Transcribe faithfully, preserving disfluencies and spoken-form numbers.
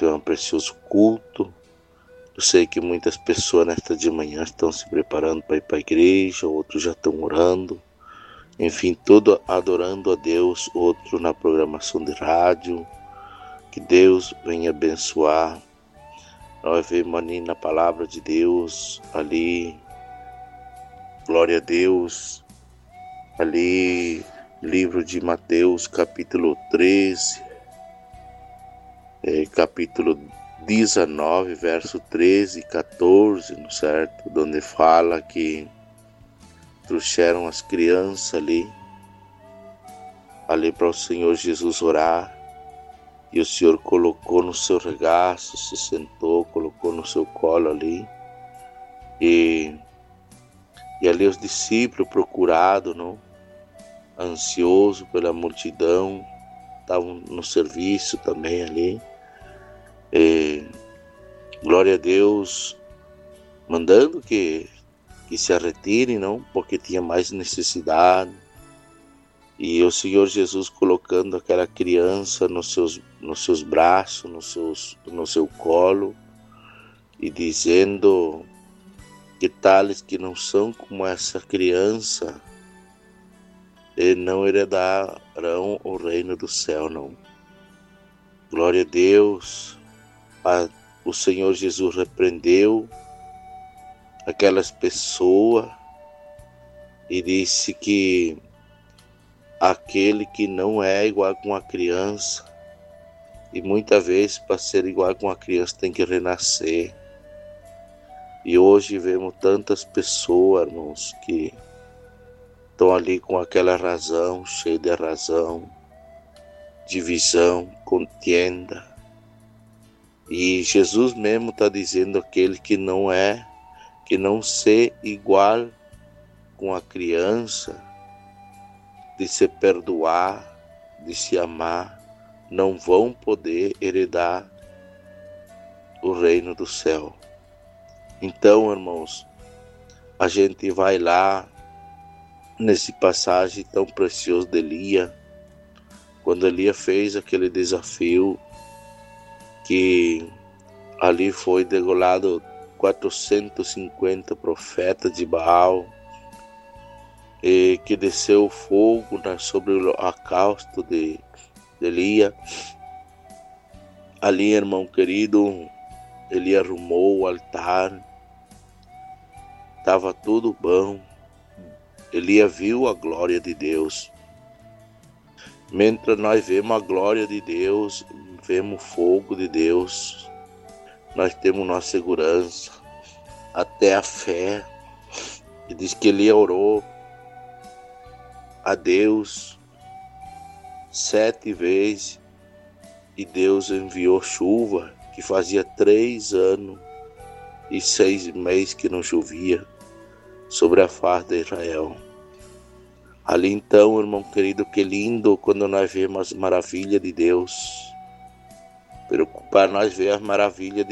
ter um precioso culto. Eu sei que muitas pessoas nesta de manhã estão se preparando para ir para a igreja, outros já estão orando. Enfim, todo adorando a Deus, outro na programação de rádio. Que Deus venha abençoar. Nós vemos ali na palavra de Deus, ali, glória a Deus, ali, livro de Mateus, capítulo treze, é, capítulo dezenove, verso treze e quatorze, não certo? Onde fala que trouxeram as crianças ali, ali para o Senhor Jesus orar. E o Senhor colocou no seu regaço, se sentou, colocou no seu colo ali. E, e ali os discípulos procurados, não? Ansiosos pela multidão, estavam no serviço também ali. E, glória a Deus, mandando que, que se retirem, não? Porque tinha mais necessidade. E o Senhor Jesus colocando aquela criança nos seus, nos seus braços, nos seus, no seu colo, e dizendo que tales que não são como essa criança não herdarão o reino do céu, não. Glória a Deus. A, o Senhor Jesus repreendeu aquelas pessoas e disse que aquele que não é igual com a criança, e muitas vezes para ser igual com a criança tem que renascer. E hoje vemos tantas pessoas, irmãos, que estão ali com aquela razão, cheia de razão, divisão, contenda. E Jesus mesmo está dizendo aquele que não é, que não ser igual com a criança, de se perdoar, de se amar, não vão poder heredar o reino do céu. Então, irmãos, a gente vai lá nesse passagem tão precioso de Elias, quando Elias fez aquele desafio que ali foi degolado quatrocentos e cinquenta profetas de Baal, e que desceu fogo sobre o holocausto de, de Elias. Ali, irmão querido, ele arrumou o altar, estava tudo bom. Elias viu a glória de Deus. Mientras nós vemos a glória de Deus, vemos o fogo de Deus, nós temos nossa segurança, até a fé. E diz que Elias orou a Deus sete vezes e Deus enviou chuva, que fazia três anos e seis meses que não chovia sobre a face de Israel. Ali então, irmão querido, que lindo quando nós vemos as maravilhas de Deus. Preocupar nós ver as maravilhas de